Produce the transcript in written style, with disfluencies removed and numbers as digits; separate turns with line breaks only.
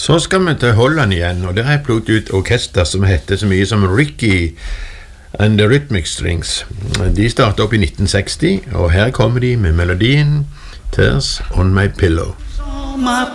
Så skal vi til Holland igjen, og der har jeg plukket ut orkester som heter så mye som Ricky and the Rhythmic Strings. De startet opp i 1960, og her kommer de med melodien Tears on My Pillow.
My